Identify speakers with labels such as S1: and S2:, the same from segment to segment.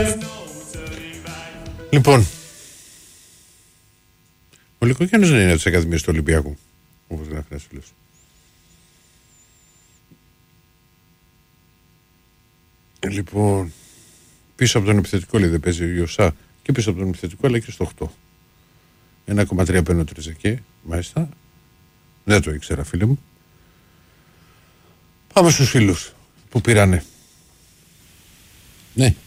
S1: Λοιπόν, ο Λυκοκιάνος δεν είναι της Ακαδημίας του Ολυμπιακού, όπως γράφει ένας φίλος. Λοιπόν, πίσω από τον επιθετικό λέει δεν παίζει ο Ιωσά και πίσω από τον επιθετικό αλλά και στο 8. 1,3 παίρνω Τριζεκέ, μάλιστα. Δεν το ήξερα φίλε μου. Πάμε στους φίλους που πήρανε. Ναι.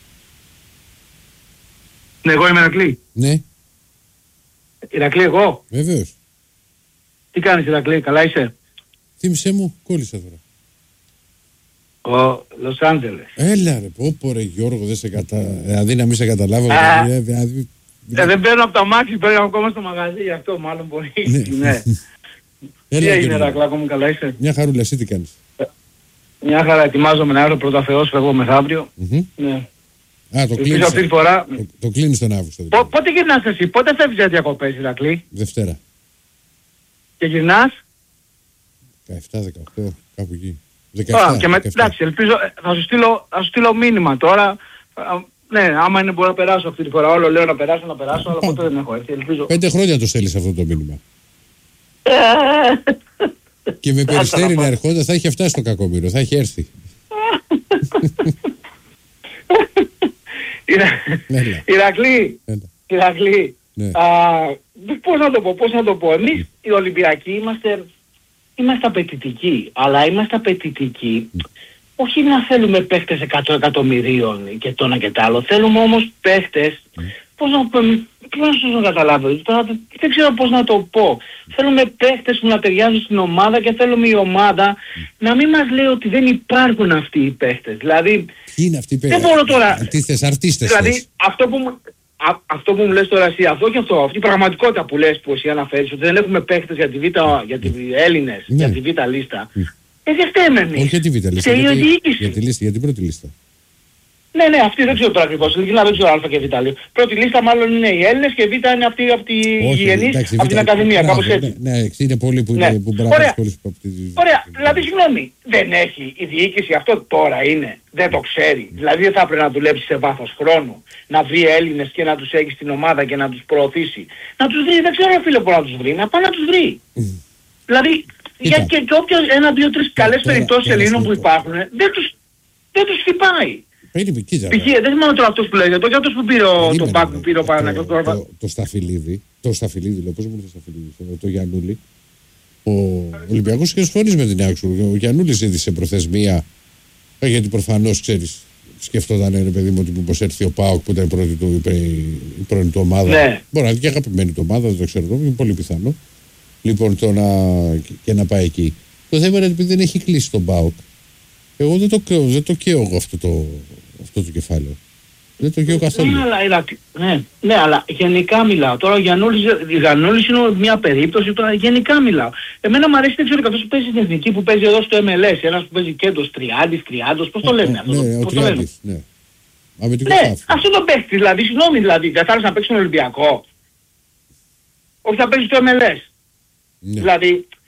S2: Ναι, εγώ είμαι Ηρακλή.
S1: Ναι.
S2: Ηρακλή εγώ.
S1: Βεβαίως.
S2: Τι κάνεις Ηρακλή, καλά είσαι?
S1: Θύμισέ μου, κόλλησα τώρα.
S2: Ο Λος Άντζελες.
S1: Έλα ρε, πω ρε Γιώργο, δεν σε δηλαδή να μην σε καταλάβω. Δηλαδή...
S2: δεν παίρνω από τα μάξι, παίρνω ακόμα στο μαγαζί, γι' αυτό μάλλον μπορεί. Ναι. Τι έγινε Ηρακλάκο μου, καλά είσαι?
S1: Μια χαρούλα, εσύ τι κάνεις?
S2: Μια χαρά, ετοιμάζομαι να έρθω πρώτα Θεός, φεύγω μεθαύριο. Ναι.
S1: Α, το κλείνεις,
S2: αυτή τη φορά...
S1: το κλείνεις τον Αύγουστο.
S2: Πότε γυρνάς εσύ, πότε φεύγεις για διακοπές Ηρακλή?
S1: Δευτέρα.
S2: Και γυρνάς?
S1: 17-18, κάπου εκεί.
S2: 17, και εντάξει, ελπίζω, θα σου στείλω μήνυμα τώρα. Ναι, άμα είναι μπορώ να περάσω αυτή τη φορά. Όλο λέω να περάσω, αλλά ποτέ δεν έχω έρθει. Ελπίζω.
S1: 5 χρόνια το στέλνεις αυτό το μήνυμα. Και με Περιστέρι να ερχόντα θα είχε φτάσει στο Κακομοίρο, θα είχε έρθει.
S2: Ηρακλή, πώς να το πω. Εμείς οι Ολυμπιακοί είμαστε απαιτητικοί, αλλά είμαστε απαιτητικοί όχι να θέλουμε παίχτες 100 εκατομμυρίων και το ένα και το άλλο. Θέλουμε όμως παίχτες, πώς να το καταλάβω, δεν ξέρω πώς να το πω. Θέλουμε παίχτες που να ταιριάζουν στην ομάδα και θέλουμε η ομάδα να μην μας λέει ότι δεν υπάρχουν αυτοί οι παίχτες. Δηλαδή,
S1: ποιοι είναι αυτοί οι παίχτες?
S2: Δεν μπορώ τώρα.
S1: Αρτίστες.
S2: Δηλαδή, αυτό που μου λες τώρα εσύ, αυτή η πραγματικότητα που λες που εσύ αναφέρεις, ότι δεν έχουμε παίχτες για τη Έλληνες, για τη Β' λίστα. Δεν φταίμε εμείς.
S1: Όχι για τη Β' λίστα, για την πρώτη λίστα.
S2: Ναι, αυτή δεν ξέρω τώρα ακριβώς. Ειλικρινά δεν ξέρω Α και Β. Πρώτη λίστα μάλλον είναι οι Έλληνες και Β είναι αυτοί από τη Γηγενής, από την Ακαδημία, κάπως έτσι.
S1: Ναι, είναι πολλοί που είναι που
S2: Ωραία, δηλαδή συγγνώμη, δεν έχει η διοίκηση αυτό τώρα είναι, δεν το ξέρει. Δηλαδή δεν θα πρέπει να δουλέψει σε βάθος χρόνου, να βρει Έλληνες και να τους έχει στην ομάδα και να τους προωθήσει. Να τους βρει, δεν ξέρω φίλε που να τους βρει, να πάει να τους βρει. Δηλαδή, και όποιος 1, 2, 3 καλές περιπτώσεις Ελλήνων που υπάρχουν, δεν τους χτυπάει. Π.χ. δεν θυμάμαι τώρα αυτός που λέγεται, και αυτός που πήρε τον Πάκ που πήρε ο Παναγιώτος.
S1: Το Σταφυλίδη, λέω, πώς μου το Σταφυλίδη, το Γιαννούλη. Ο Ολυμπιακός είχε συμφωνήσει με την Άξου. Ο Γιαννούλης ζήτησε προθεσμία, γιατί προφανώς ξέρεις, σκεφτόταν ένα παιδί μου ότι μήπως έρθει ο ΠΑΟΚ που ήταν η πρώτη του ομάδα. Ναι. Μπορεί να είναι και αγαπημένη του ομάδα, δεν το ξέρω, είναι πολύ πιθανό. Λοιπόν, και να πάει εκεί. Το θέμα είναι ότι δεν έχει κλείσει τον ΠΑΟΚ. Εγώ δεν το καίω εγώ αυτό το κεφάλαιο. Δεν το καίω καθόλου.
S2: Ναι, αλλά γενικά μιλάω. Τώρα ο Γιαννούλης είναι μια περίπτωση, τώρα γενικά μιλάω. Εμένα μου αρέσει, δεν ξέρω, αυτός που παίζει στην Εθνική, που παίζει εδώ στο MLS, ένας που παίζει κέντος, Τριάντης, πώς το λένε αυτό?
S1: Ναι, ο Τριάντης, ναι.
S2: Ναι, αυτό το παίχτη, δηλαδή, συγγνώμη, δηλαδή, δεν θα έρθει να παίξει στον Ολυμπιακό? Όχι, θα παίζει στο MLS. Δηλαδή,